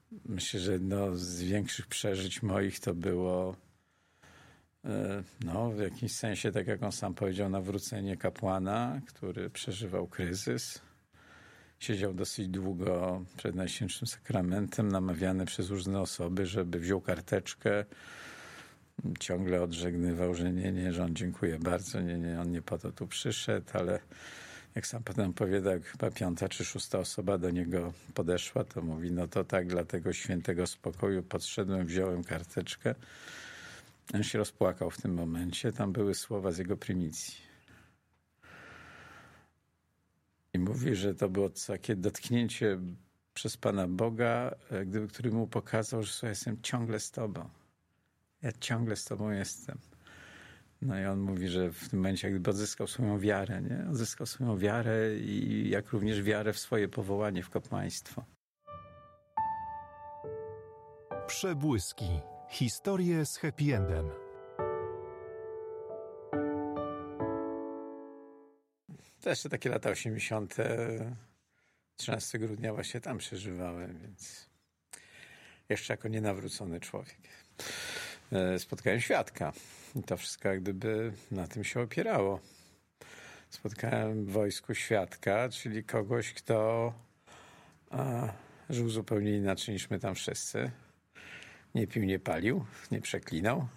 myślę, że jedno z większych przeżyć moich to było w jakimś sensie, tak jak on sam powiedział, nawrócenie kapłana, który przeżywał kryzys. Siedział dosyć długo przed Najświętszym Sakramentem, namawiany przez różne osoby, żeby wziął karteczkę. Ciągle odżegnywał, że nie, że on dziękuję bardzo, nie, on nie po to tu przyszedł, ale jak sam potem opowiada, jak chyba 5. czy 6. osoba do niego podeszła, to mówi, no to tak, dla tego świętego spokoju podszedłem, wziąłem karteczkę. On się rozpłakał w tym momencie. Tam były słowa z jego prymicji. I mówi, że to było takie dotknięcie przez Pana Boga, który mu pokazał, że słuchaj, jestem ciągle z Tobą. Ja ciągle z Tobą jestem. No i on mówi, że w tym momencie jakby odzyskał swoją wiarę, nie? Odzyskał swoją wiarę i jak również wiarę w swoje powołanie w kapłaństwo. Przebłyski. Historie z happy endem. To jeszcze takie lata 80. 13 grudnia właśnie tam przeżywałem, więc jeszcze jako nienawrócony człowiek. Spotkałem świadka i to wszystko jak gdyby na tym się opierało. Spotkałem w wojsku świadka, czyli kogoś, kto żył zupełnie inaczej niż my tam wszyscy. Nie pił, nie palił, nie przeklinał.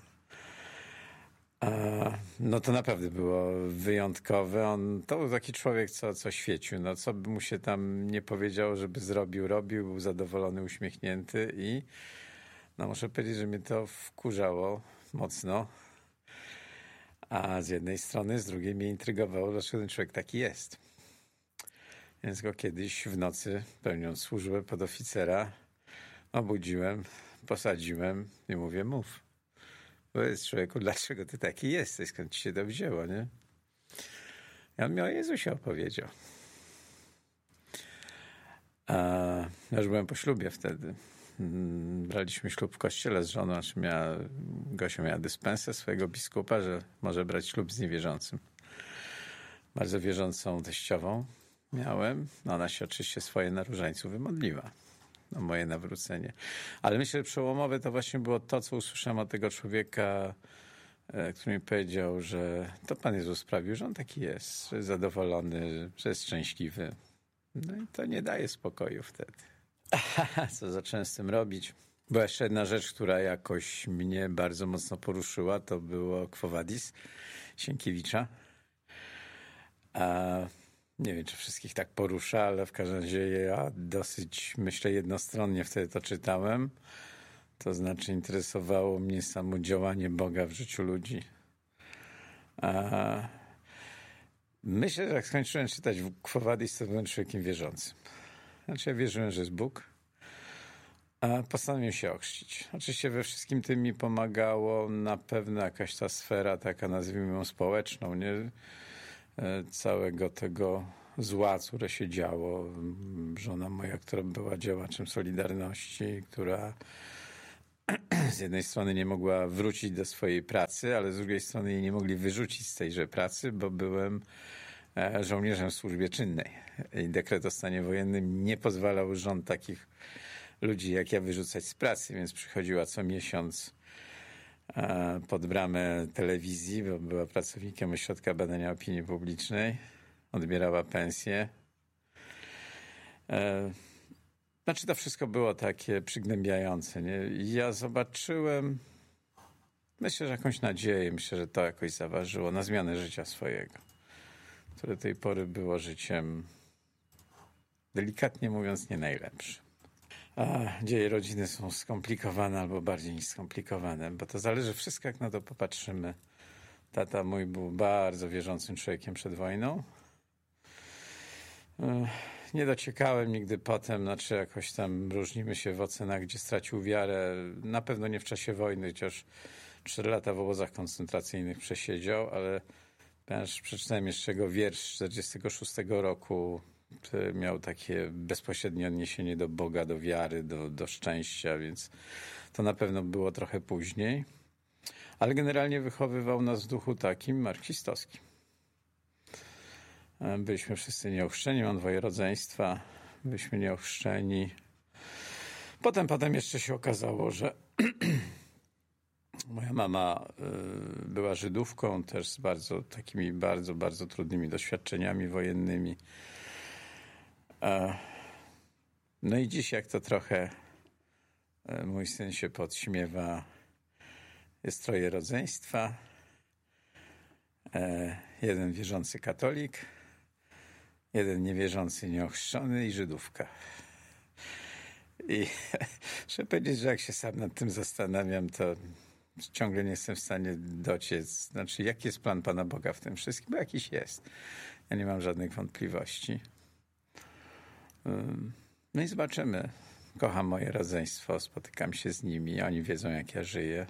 No to naprawdę było wyjątkowe. To był taki człowiek, co świecił. No, co by mu się tam nie powiedziało, żeby zrobił, był zadowolony, uśmiechnięty i muszę powiedzieć, że mnie to wkurzało mocno. A z jednej strony, z drugiej mnie intrygowało, dlaczego ten człowiek taki jest. Więc go kiedyś w nocy, pełniąc służbę podoficera, obudziłem, posadziłem i mówię, mów. Powiedz człowieku, dlaczego ty taki jesteś? Skąd ci się to wzięło, nie? I on mi o Jezusie opowiedział. Ja już byłem po ślubie wtedy. Braliśmy ślub w kościele z żoną, Gosia miała dyspensę swojego biskupa, że może brać ślub z niewierzącym. Bardzo wierzącą teściową miałem. Ona się oczywiście swoje na różańcu wymodliła. Moje nawrócenie. Ale myślę, że przełomowe to właśnie było to, co usłyszałem od tego człowieka, który mi powiedział, że to Pan Jezus sprawił, że on taki jest, że jest zadowolony, że jest szczęśliwy. No i to nie daje spokoju wtedy. Co zacząłem z tym robić? Była jeszcze jedna rzecz, która jakoś mnie bardzo mocno poruszyła, to było Quo Vadis Sienkiewicza. Nie wiem, czy wszystkich tak porusza, ale w każdym razie ja dosyć, myślę, jednostronnie wtedy to czytałem. To znaczy interesowało mnie samo działanie Boga w życiu ludzi. Myślę, że jak skończyłem czytać Quo Vadis, to byłem człowiekiem wierzącym. Znaczy ja wierzyłem, że jest Bóg, a postanowiłem się ochrzcić. Oczywiście we wszystkim tym mi pomagało na pewno jakaś ta sfera taka, nazwijmy ją społeczną, nie? Całego tego zła, które się działo. Żona moja, która była działaczem Solidarności, która z jednej strony nie mogła wrócić do swojej pracy, ale z drugiej strony jej nie mogli wyrzucić z tejże pracy, bo byłem żołnierzem w służbie czynnej. I dekret o stanie wojennym nie pozwalał rząd takich ludzi jak ja wyrzucać z pracy, więc przychodziła co miesiąc pod bramę telewizji, bo była pracownikiem Ośrodka Badania Opinii Publicznej. Odbierała pensję. Znaczy to wszystko było takie przygnębiające. Nie? I ja zobaczyłem, myślę, że jakąś nadzieję, myślę, że to jakoś zaważyło na zmianę życia swojego, które do tej pory było życiem, delikatnie mówiąc, nie najlepszym. Dzieje rodziny są skomplikowane albo bardziej niż skomplikowane, bo to zależy wszystko, jak na to popatrzymy. Tata mój był bardzo wierzącym człowiekiem przed wojną. Nie dociekałem nigdy potem, znaczy jakoś tam różnimy się w ocenach, gdzie stracił wiarę. Na pewno nie w czasie wojny, chociaż 4 lata w obozach koncentracyjnych przesiedział, ale przeczytałem jeszcze jego wiersz z 1946 roku. Miał takie bezpośrednie odniesienie do Boga, do wiary, do szczęścia, więc to na pewno było trochę później. Ale generalnie wychowywał nas w duchu takim marksistowskim. Byliśmy wszyscy nieochrzczeni, mam 2 rodzeństwa. Byliśmy nieochrzczeni. Potem jeszcze się okazało, że moja mama była Żydówką, też z bardzo trudnymi doświadczeniami wojennymi. No i dziś, jak to trochę mój syn się podśmiewa, jest 3 rodzeństwa. Jeden wierzący katolik, jeden niewierzący nieochrzczony i Żydówka. I muszę powiedzieć, że jak się sam nad tym zastanawiam, to ciągle nie jestem w stanie dociec, znaczy jaki jest plan Pana Boga w tym wszystkim, bo jakiś jest. Ja nie mam żadnych wątpliwości. No i zobaczymy. Kocham moje rodzeństwo, spotykam się z nimi, oni wiedzą, jak ja żyję.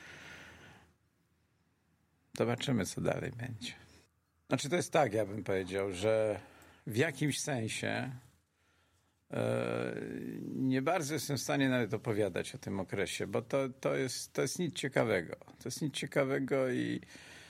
Zobaczymy, co dalej będzie. Znaczy to jest tak, ja bym powiedział, że w jakimś sensie nie bardzo jestem w stanie nawet opowiadać o tym okresie, bo to jest nic ciekawego. To jest nic ciekawego i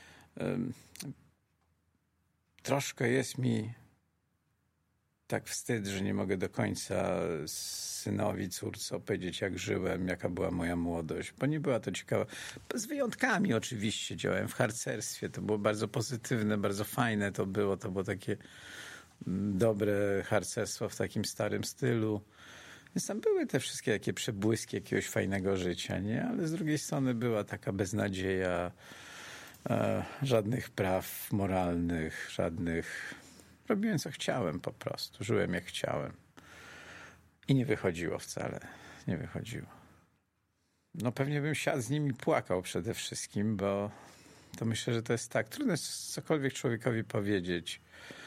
troszkę jest mi tak wstyd, że nie mogę do końca synowi, córce opowiedzieć, jak żyłem, jaka była moja młodość, bo nie była to ciekawa. Z wyjątkami oczywiście. Działałem w harcerstwie, to było bardzo pozytywne, bardzo fajne to było takie dobre harcerstwo w takim starym stylu. Więc tam były te wszystkie takie przebłyski jakiegoś fajnego życia, nie? Ale z drugiej strony była taka beznadzieja, żadnych praw moralnych, żadnych... Robiłem, co chciałem po prostu. Żyłem, jak chciałem. I nie wychodziło wcale. Nie wychodziło. No pewnie bym siadł z nimi, płakał przede wszystkim, bo to myślę, że to jest tak. Trudno jest cokolwiek człowiekowi powiedzieć.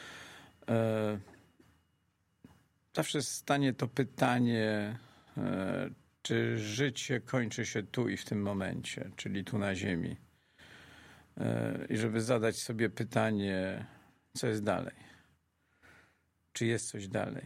Zawsze stanie to pytanie, czy życie kończy się tu i w tym momencie, czyli tu na ziemi. I żeby zadać sobie pytanie, co jest dalej. Czy jest coś dalej?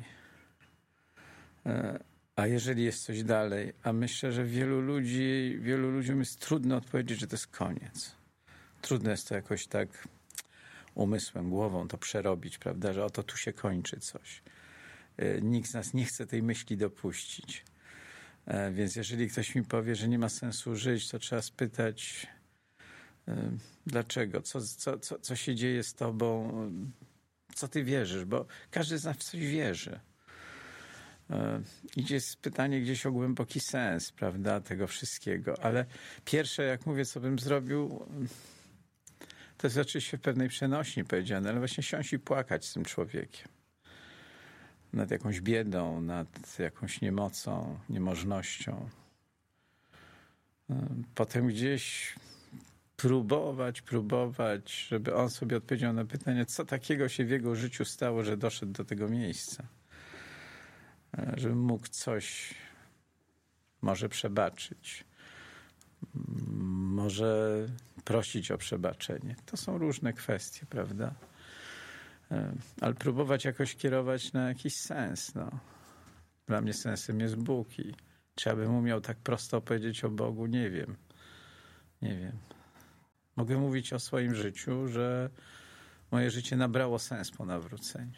A jeżeli jest coś dalej, a myślę, że wielu ludziom jest trudno odpowiedzieć, że to jest koniec. Trudno jest to jakoś tak umysłem, głową to przerobić, prawda, że oto tu się kończy coś. Nikt z nas nie chce tej myśli dopuścić. Więc jeżeli ktoś mi powie, że nie ma sensu żyć, to trzeba spytać, dlaczego? Co się dzieje z tobą? Co ty wierzysz? Bo każdy z nas w coś wierzy. Idzie pytanie gdzieś o głęboki sens, prawda, tego wszystkiego. Ale pierwsze, jak mówię, co bym zrobił, to jest oczywiście w pewnej przenośni powiedziane, ale właśnie siąść i płakać z tym człowiekiem. Nad jakąś biedą, nad jakąś niemocą, niemożnością. Potem gdzieś próbować, żeby on sobie odpowiedział na pytanie, co takiego się w jego życiu stało, że doszedł do tego miejsca. Żeby mógł coś może przebaczyć. Może prosić o przebaczenie. To są różne kwestie, prawda? Ale próbować jakoś kierować na jakiś sens. No. Dla mnie sensem jest Bóg i czy ja bym umiał tak prosto powiedzieć o Bogu? Nie wiem. Mogę mówić o swoim życiu, że moje życie nabrało sens po nawróceniu.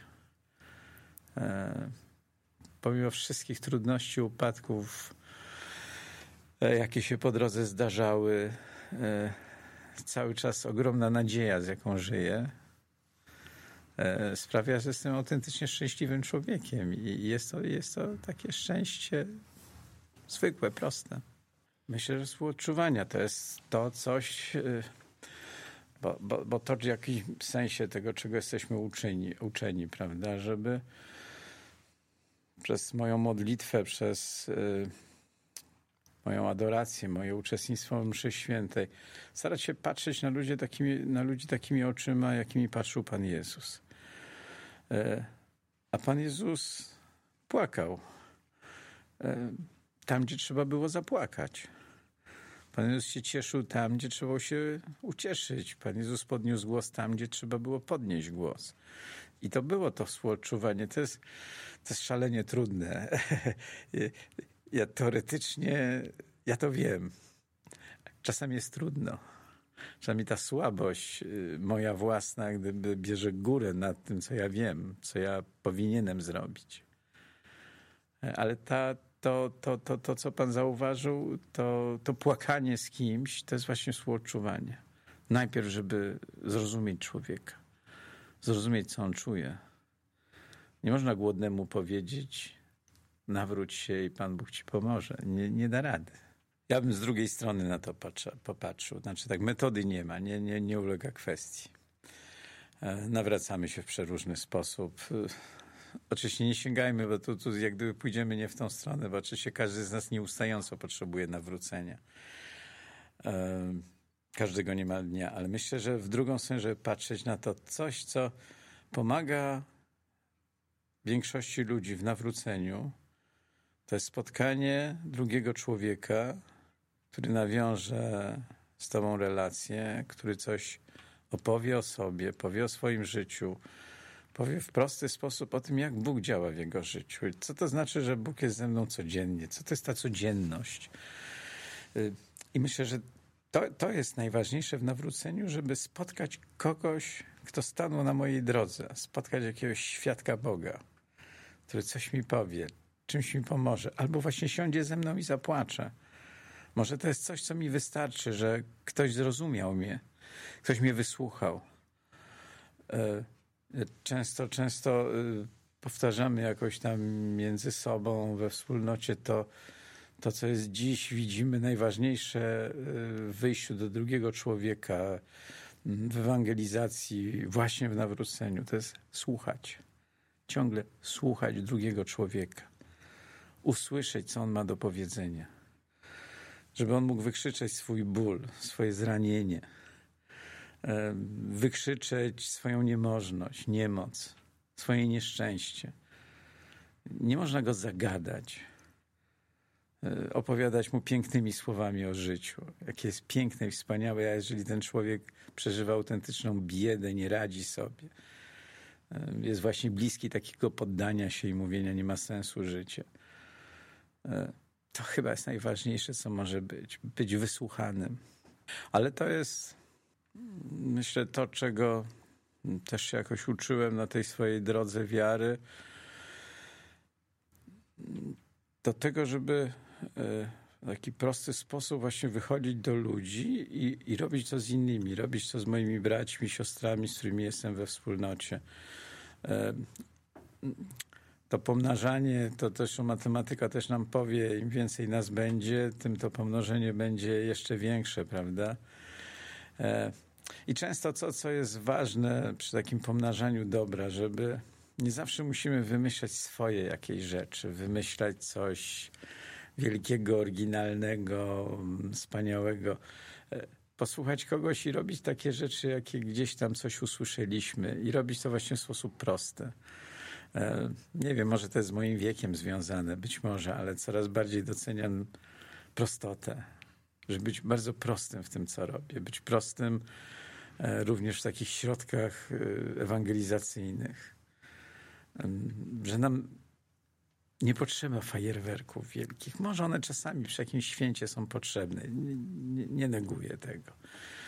Pomimo wszystkich trudności, upadków, jakie się po drodze zdarzały, cały czas ogromna nadzieja, z jaką żyję, sprawia, że jestem autentycznie szczęśliwym człowiekiem i jest to takie szczęście zwykłe, proste. Myślę, że współodczuwania to jest to coś, bo to w jakimś sensie tego, czego jesteśmy uczeni, prawda, żeby przez moją modlitwę, przez moją adorację, moje uczestnictwo w mszy świętej, starać się patrzeć na ludzi takimi oczyma, jakimi patrzył Pan Jezus. A Pan Jezus płakał tam, gdzie trzeba było zapłakać. Pan Jezus się cieszył tam, gdzie trzeba się ucieszyć. Pan Jezus podniósł głos tam, gdzie trzeba było podnieść głos. I to było to współodczuwanie. To jest szalenie trudne. Ja teoretycznie, ja to wiem. Czasami jest trudno. Czasami ta słabość moja własna gdyby bierze górę nad tym, co ja wiem, co ja powinienem zrobić. Ale to co pan zauważył, to płakanie z kimś, to jest właśnie współodczuwanie. Najpierw, żeby zrozumieć człowieka, zrozumieć, co on czuje. Nie można głodnemu powiedzieć, nawróć się i Pan Bóg ci pomoże. Nie da rady. Ja bym z drugiej strony na to popatrzył. Znaczy tak, metody nie ma, nie ulega kwestii. Nawracamy się w przeróżny sposób. Oczywiście nie sięgajmy, bo tu jak gdyby pójdziemy nie w tą stronę, bo oczywiście każdy z nas nieustająco potrzebuje nawrócenia. Każdego niemal dnia, ale myślę, że w drugą stronę, żeby patrzeć na to coś, co pomaga większości ludzi w nawróceniu, to jest spotkanie drugiego człowieka, który nawiąże z tobą relację, który coś opowie o sobie, powie o swoim życiu, powie w prosty sposób o tym, jak Bóg działa w jego życiu. Co to znaczy, że Bóg jest ze mną codziennie? Co to jest ta codzienność? I myślę, że to jest najważniejsze w nawróceniu, żeby spotkać kogoś, kto stanął na mojej drodze, spotkać jakiegoś świadka Boga, który coś mi powie, czymś mi pomoże, albo właśnie siądzie ze mną i zapłacze. Może to jest coś, co mi wystarczy, że ktoś zrozumiał mnie, ktoś mnie wysłuchał. Często powtarzamy jakoś tam między sobą we wspólnocie to, co jest dziś, widzimy najważniejsze w wyjściu do drugiego człowieka, w ewangelizacji, właśnie w nawróceniu. To jest słuchać. Ciągle słuchać drugiego człowieka. Usłyszeć, co on ma do powiedzenia. Żeby on mógł wykrzyczeć swój ból, swoje zranienie. Wykrzyczeć swoją niemożność, niemoc, swoje nieszczęście. Nie można go zagadać. Opowiadać mu pięknymi słowami o życiu. Jakie jest piękne i wspaniałe, a jeżeli ten człowiek przeżywa autentyczną biedę, nie radzi sobie, jest właśnie bliski takiego poddania się i mówienia, nie ma sensu życie. To chyba jest najważniejsze, co może być. Być wysłuchanym. Ale to jest, myślę, to, czego też się jakoś uczyłem na tej swojej drodze wiary, do tego, żeby w taki prosty sposób właśnie wychodzić do ludzi i robić to z innymi, robić to z moimi braćmi, siostrami, z którymi jestem we wspólnocie. To pomnażanie, to też matematyka też nam powie, im więcej nas będzie, tym to pomnożenie będzie jeszcze większe, prawda? I często co jest ważne przy takim pomnażaniu dobra, żeby nie zawsze musimy wymyślać swoje jakieś rzeczy, wymyślać coś wielkiego, oryginalnego, wspaniałego. Posłuchać kogoś i robić takie rzeczy, jakie gdzieś tam coś usłyszeliśmy i robić to właśnie w sposób prosty. Nie wiem, może to jest z moim wiekiem związane, być może, ale coraz bardziej doceniam prostotę, żeby być bardzo prostym w tym, co robię, być prostym również w takich środkach ewangelizacyjnych, że nam nie potrzeba fajerwerków wielkich. Może one czasami przy jakimś święcie są potrzebne, nie neguję tego.